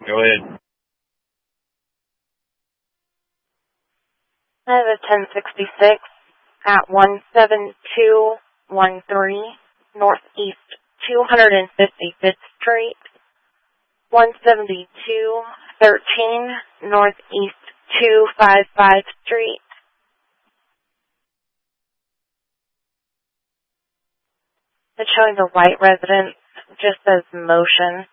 Go ahead. I have a 1066 at 17213 Northeast 255th Street, 17213 Northeast 255 Street. It's showing the white residence just says motion.